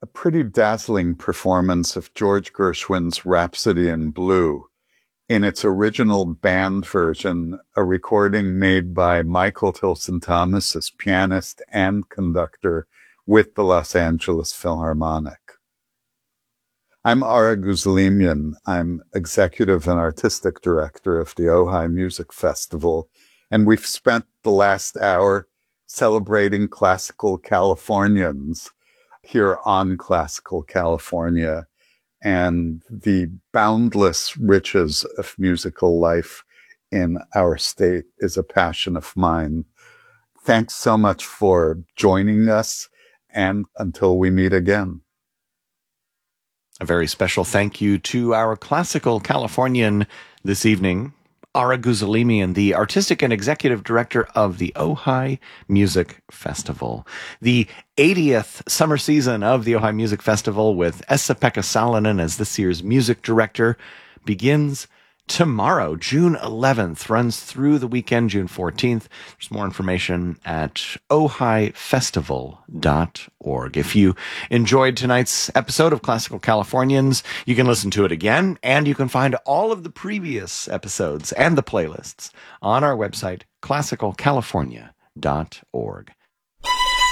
a pretty dazzling performance of George Gershwin's Rhapsody in Blue in its original band version, a recording made by Michael Tilson Thomas as pianist and conductor with the Los Angeles Philharmonic. I'm Ara Guzulimian. I'm executive and artistic director of the Ojai Music Festival, and we've spent the last hour celebrating classical Californians here on Classical California and the boundless riches of musical life in our state is a passion of mine. Thanks so much for joining us, and until we meet again. A very special thank you to our Classical Californian this evening, Ara Guzulimian, the artistic and executive director of the Ojai Music Festival. The 80th summer season of the Ojai Music Festival, with Esa-Pekka Salonen as this year's music director, begins tomorrow, June 11th, runs through the weekend, June 14th. There's more information at ojaifestival.org. If you enjoyed tonight's episode of Classical Californians, you can listen to it again, and you can find all of the previous episodes and the playlists on our website, classicalcalifornia.org.